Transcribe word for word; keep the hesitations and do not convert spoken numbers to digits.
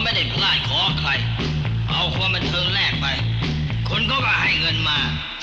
ไม่ได้พลาดขอใครเอาความบันเทิงแลกไปคนก็ก็ให้เงินมา